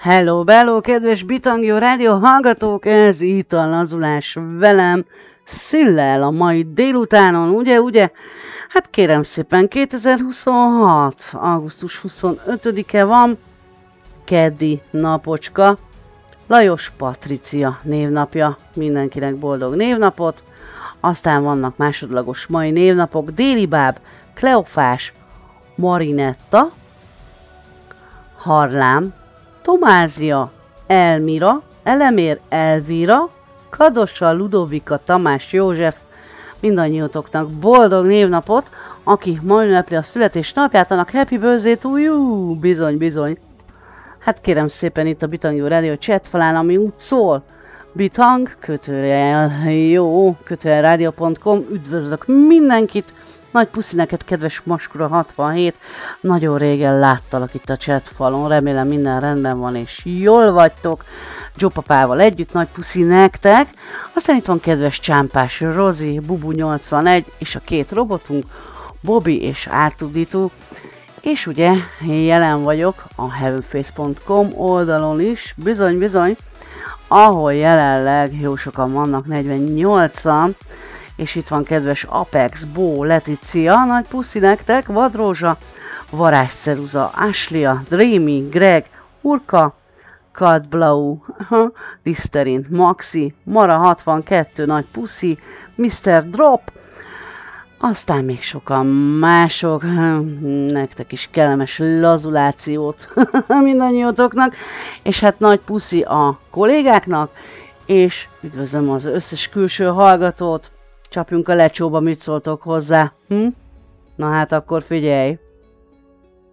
Hello, bello, kedves Bitangjó rádió hallgatók, ez itt a lazulás velem, Szillel a mai délutánon, ugye? Hát kérem szépen, 2026. augusztus 25-e van, keddi napocska, Lajos Patricia névnapja, mindenkinek boldog névnapot, aztán vannak másodlagos mai névnapok, Délibáb, Kleofás, Marinetta, Harlám, Tomázia, Elmira, Elemér, Elvira, Kadosa, Ludovika, Tamás, József, mindannyiótoknak boldog névnapot, aki ma ünnepli a születésnapját, annak happy birthday to you, bizony. Hát kérem szépen itt a Bitangjó rádió chat falán, ami úgy szól, Bitang, rádió.com, üdvözlök mindenkit, nagy puszi neked, kedves Maskura 67, nagyon régen láttalak itt a chat falon, remélem minden rendben van és jól vagytok, Joe-papával együtt, nagy puszi nektek, aztán itt van kedves Csámpás Rozi, Bubu 81 és a két robotunk, Bobby és R2D2, és ugye jelen vagyok a heavenface.com oldalon is, bizony, ahol jelenleg jó sokan vannak, 48-an, és itt van kedves Apex, Bó, Leticia, nagy puszi nektek, Vadrózsa, Varázsceruza, Ashlia, Dreamy, Greg, Urka, Kadblau, Listerin, Maxi, Mara 62, nagy puszi, Mr. Drop, aztán még sokan mások, nektek is kellemes lazulációt mindannyiótoknak, és hát nagy puszi a kollégáknak, és üdvözlöm az összes külső hallgatót, csapjunk a lecsóba, mit szóltok hozzá? Na hát akkor figyelj!